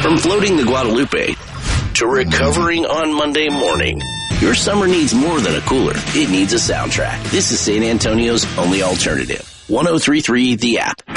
From floating the Guadalupe to recovering on Monday morning, your summer needs more than a cooler. It needs a soundtrack. This is San Antonio's only alternative. 103.3 The App.